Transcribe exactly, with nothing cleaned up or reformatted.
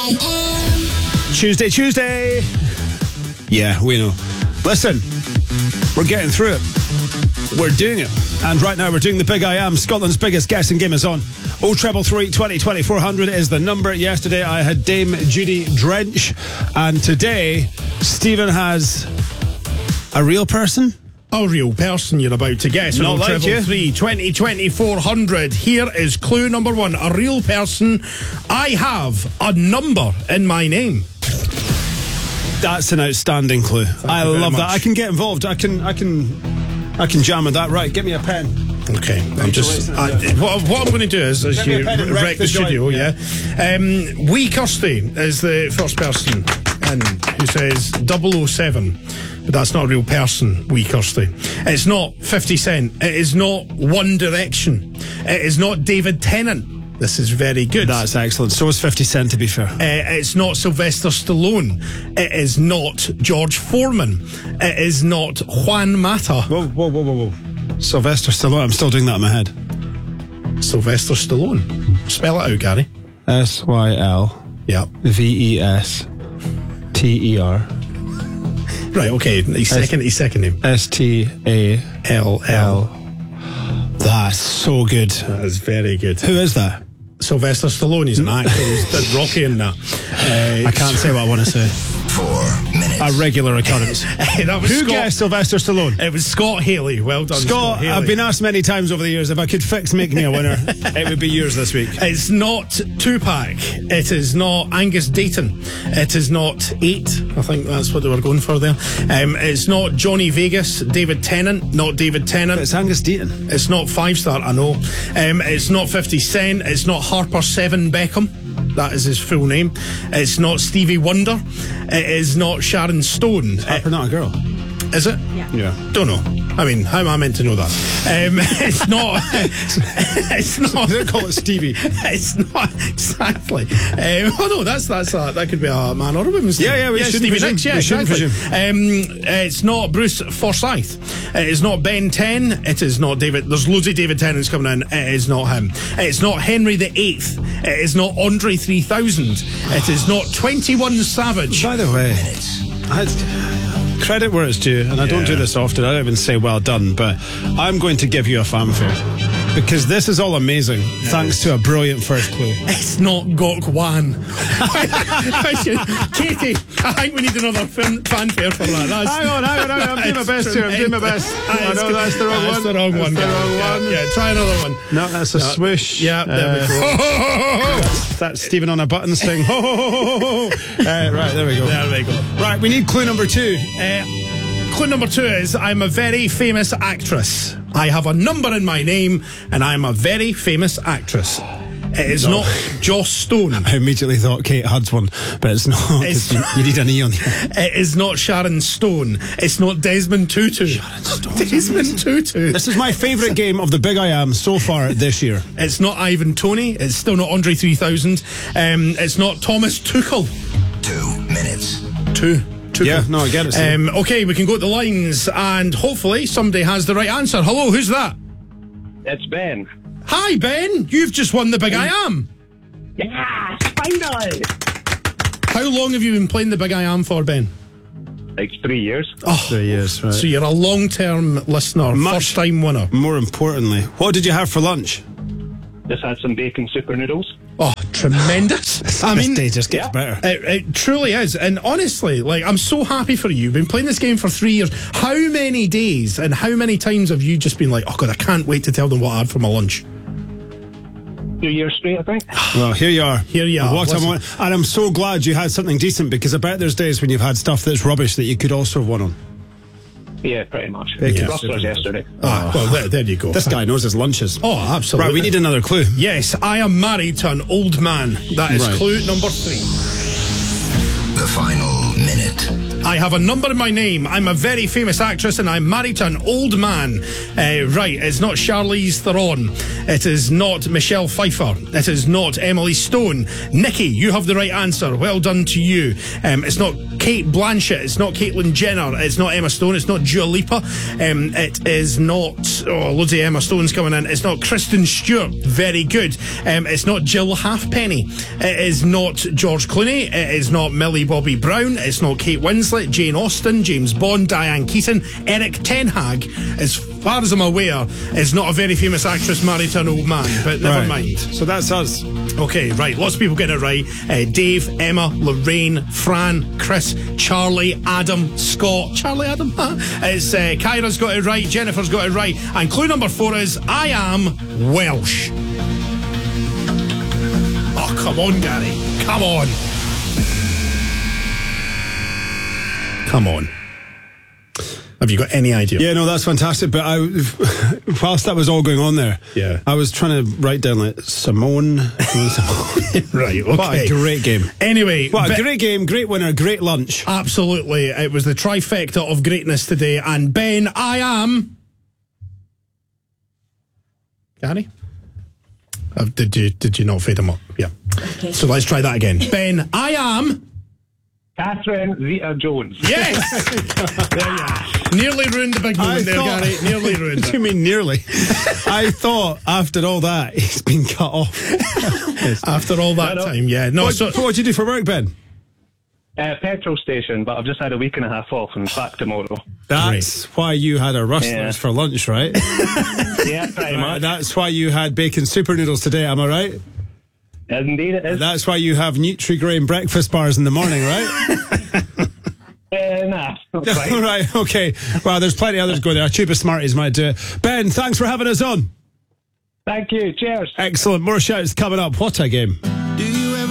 I am. Tuesday, Tuesday. Yeah, we know. Listen, we're getting through it. We're doing it. And right now we're doing the Big I Am. Scotland's biggest guessing game is on. oh treble three, twenty, twenty-four hundred is the number. Yesterday I had Dame Judy Drench. And today, Stephen has a real person? A real person you're about to guess. Not like you. three, twenty, twenty-four hundred. Here is clue number one. A real person. I have a number in my name. That's an outstanding clue. Thank I you very love that. much. I can get involved. I can, I can, I can jam with that. Right, give me a pen. Okay, I'm just. I, what, what I'm going to do is, as Get me a you pen and wreck, wreck the, the studio, joint. yeah. Um, Wee Kirsty is the first person, and who says double oh seven, but that's not a real person. Wee Kirsty. It's not fifty Cent. It is not One Direction. It is not David Tennant. This is very good. That's excellent. So is fifty Cent, to be fair. Uh, it's not Sylvester Stallone. It is not George Foreman. It is not Juan Mata. Whoa, whoa, whoa, whoa, whoa. Sylvester Stallone. I'm still doing that in my head. Sylvester Stallone. Spell it out, Gary. S Y L Yeah. V E S T E R Right, okay. His second, his second name. S T A L L. That's so good. That is very good. Who is that? Sylvester Stallone. He's an actor. He's did Rocky and that. Uh, I can't say what I want to say. Four minutes. A regular occurrence. that was Who Scott. guessed Sylvester Stallone? It was Scott Haley. Well done, Scott, Scott, Haley. I've been asked many times over the years if I could fix Make Me a Winner, it would be yours this week. It's not Tupac. It is not Angus Dayton. It is not Eight. I think that's what they were going for there. Um, it's not Johnny Vegas. David Tennant. Not David Tennant. It's Angus Deaton. It's not Five Star. I know. Um, it's not fifty Cent. It's not Harper Seven Beckham. That is his full name. It's not Stevie Wonder. It is not Sharon Stone. Harper, not a girl. Is it? Yeah. Don't know. I mean, how am I meant to know that? Um, it's not. It's not. They call it Stevie. It's not exactly. Um, oh no, that's that's a, that could be a man or a woman's name. Yeah, yeah, we shouldn't Stevie presume. Nicks, yeah, We shouldn't exactly. Um, it's not Bruce Forsyth. It is not Ben ten. It is not David. There's loads of David Tennants coming in. It is not him. It's not Henry the Eighth. It is not Andre three thousand. It is not twenty-one Savage. By the way, I, credit where it's due, and I don't Yeah. do this often. I don't even say well done, but I'm going to give you a fanfare because this is all amazing thanks to a brilliant first clue. It's not Gok Wan. Katie, I think we need another fin- fanfare for that. That's, Hang on, hang on, hang on. I'm doing my It's best here. I'm doing my tremendous. best. That I is know good. that's the wrong That's one. the wrong That's one. the Gary. wrong Yeah, one. Yeah, try another one. No, that's a No. swish. Yeah, there Uh, we go. That's Stephen on a button saying ho ho ho ho ho. Uh, right, there we go. There we go. Right, we need clue number two. Uh, clue number two is I'm a very famous actress. I have a number in my name, and I'm a very famous actress. It is No. not Joss Stone. I immediately thought Kate Hudd's one, but it's not. 'cause It's- you, you need an E on the end. It is not Sharon Stone. It's not Desmond Tutu. Sharon Stone. Desmond Tutu. This is my favourite game of the Big I Am so far this year. It's not Ivan Toney. It's still not Andre three thousand. Um, it's not Thomas Tuchel. Two minutes. Two. Tuchel. Yeah, no, I get it. Steve. Um, okay, we can go to the lines, and hopefully somebody has the right answer. Hello, who's that? It's Ben. Hi, Ben. You've just won the Big I Am. Yes, finally. How long have you been playing the Big I Am for, Ben? Like three years. Oh, Three years, right. so you're a long-term listener, Much- first-time winner. More importantly, what did you have for lunch? Just had some bacon super noodles. Oh, tremendous. I mean, this day just gets yeah. better. It, it truly is. And honestly, like, I'm so happy for you. You've been playing this game for three years. How many days and how many times have you just been like, oh, God, I can't wait to tell them what I had for my lunch? Two years straight, I think. Well, here you are. Here you are. What I'm Listen. on, and I'm so glad you had something decent because I bet there's days when you've had stuff that's rubbish that you could also have won on. Yeah, pretty much. Bacon Rustlers super yesterday. Ah, well, there, there you go. This guy knows his lunches. Oh, absolutely. Right, we need another clue. Yes, I am married to an old man. That is Right. clue number three. The final minute. I have a number in my name. I'm a very famous actress and I'm married to an old man. Uh, right, it's not Charlize Theron. It is not Michelle Pfeiffer. It is not Emily Stone. Nikki, you have the right answer. Well done to you. Um, it's not Kate Blanchett. It's not Caitlyn Jenner. It's not Emma Stone. It's not Dua Lipa. Um, it is not, oh, loads of Emma Stones coming in. It's not Kristen Stewart. Very good. Um, it's not Jill Halfpenny. It is not George Clooney. It is not Millie Bobby Brown. It's not Kate Winslet, Jane Austen, James Bond, Diane Keaton, Eric Ten Hag. As far as I'm aware, is not a very famous actress married to an old man, but never Right. mind. So that's us. Okay, right. Lots of people getting it right. Uh, Dave, Emma, Lorraine, Fran, Chris, Charlie, Adam, Scott. Charlie, Adam? Huh? It's uh, Kyra's got it right. Jennifer's got it right. And clue number four is I am Welsh. Oh, come on, Gary. Come on. Come on. Have you got any idea? Yeah, no, that's fantastic. But I, whilst that was all going on there, Yeah. I was trying to write down like Simone. Simone. Right, okay. What a great game. Anyway. What a but- great game, great winner, great lunch. Absolutely. It was the trifecta of greatness today. And Ben, I am... Gary? Uh, did you did you not fade him up? Yeah. Okay. So let's try that again. Ben, I am... Catherine Zeta-Jones. Yes! There you are. Nearly ruined the big moment I there, thought- Gary. Nearly ruined What do you it. mean nearly? I thought after all that, he's been cut off. After all that No, no. time, yeah. No, What, so... what do you do for work, Ben? Uh, petrol station, but I've just had a week and a half off and back tomorrow. That's why you had a rustlers Yeah. for lunch, right? Yeah, pretty Right, much. that's why you had bacon super noodles today, am I right? Indeed it is. That's why you have Nutri-Grain breakfast bars in the morning, right? Uh, nah, not All quite. right, okay. Well, there's plenty others going there. A tube of Smarties might do it. Ben, thanks for having us on. Thank you. Cheers. Excellent. More shouts coming up. What a game.